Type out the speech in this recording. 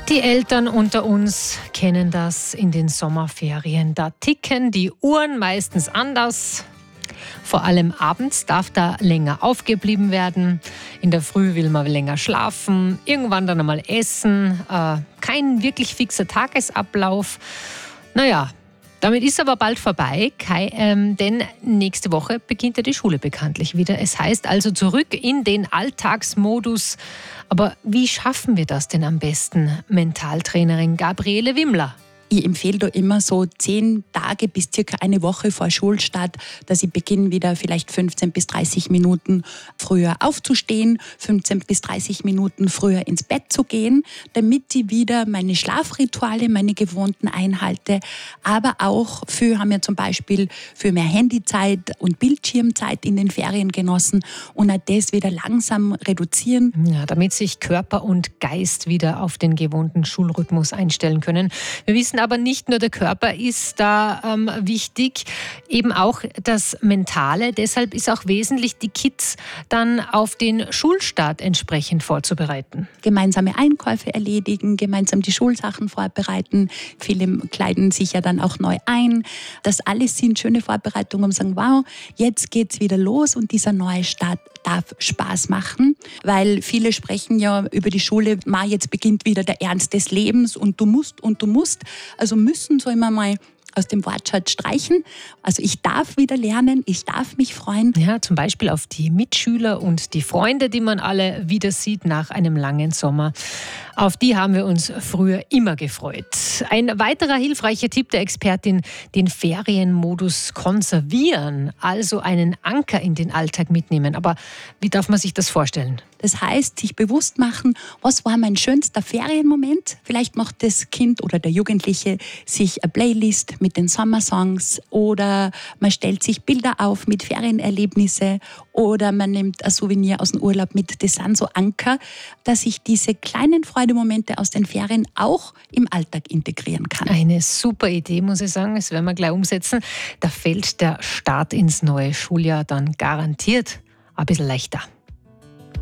Die Eltern unter uns kennen das in den Sommerferien. Da ticken die Uhren meistens anders. Vor allem abends darf da länger aufgeblieben werden. In der Früh will man länger schlafen, irgendwann dann einmal essen. Kein wirklich fixer Tagesablauf. Naja, damit ist aber bald vorbei, denn nächste Woche beginnt ja die Schule bekanntlich wieder. Es heißt also zurück in den Alltagsmodus. Aber wie schaffen wir das denn am besten? Mentaltrainerin Gabriele Wimmler. Ich empfehle da immer so 10 Tage bis circa eine Woche vor Schulstart, dass ich beginne wieder vielleicht 15 bis 30 Minuten früher aufzustehen, 15 bis 30 Minuten früher ins Bett zu gehen, damit ich wieder meine Schlafrituale, meine gewohnten einhalte. Aber auch haben wir zum Beispiel für mehr Handyzeit und Bildschirmzeit in den Ferien genossen und auch das wieder langsam reduzieren. Ja, damit sich Körper und Geist wieder auf den gewohnten Schulrhythmus einstellen können. Wir wissen aber nicht nur der Körper ist da wichtig, eben auch das Mentale. Deshalb ist auch wesentlich, die Kids dann auf den Schulstart entsprechend vorzubereiten. Gemeinsame Einkäufe erledigen, gemeinsam die Schulsachen vorbereiten. Viele kleiden sich ja dann auch neu ein. Das alles sind schöne Vorbereitungen, um zu sagen, wow, jetzt geht's wieder los und dieser neue Start darf Spaß machen, weil viele sprechen ja über die Schule, jetzt beginnt wieder der Ernst des Lebens und du musst. Also müssen soll man mal aus dem Wortschatz streichen. Also ich darf wieder lernen, ich darf mich freuen. Ja, zum Beispiel auf die Mitschüler und die Freunde, die man alle wieder sieht nach einem langen Sommer. Auf die haben wir uns früher immer gefreut. Ein weiterer hilfreicher Tipp der Expertin, den Ferienmodus konservieren, also einen Anker in den Alltag mitnehmen. Aber wie darf man sich das vorstellen? Das heißt, sich bewusst machen, was war mein schönster Ferienmoment? Vielleicht macht das Kind oder der Jugendliche sich eine Playlist mit den Sommersongs oder man stellt sich Bilder auf mit Ferienerlebnisse oder man nimmt ein Souvenir aus dem Urlaub mit. Das sind so Anker, dass ich diese kleinen Freudemomente aus den Ferien auch im Alltag integrieren kann. Eine super Idee, muss ich sagen. Das werden wir gleich umsetzen. Da fällt der Start ins neue Schuljahr dann garantiert ein bisschen leichter.